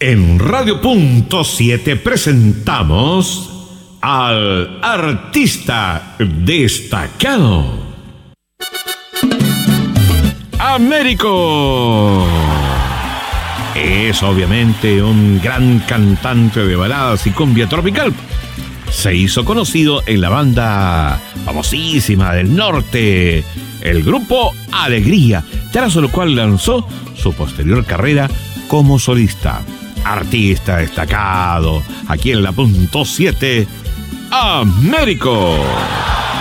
En Radio Punto 7 presentamos al artista destacado. Américo es obviamente un gran cantante de baladas y cumbia tropical. Se hizo conocido en la banda famosísima del norte, el grupo Alegría, tras lo cual lanzó su posterior carrera como solista. Artista destacado aquí en la Punto 7, Américo.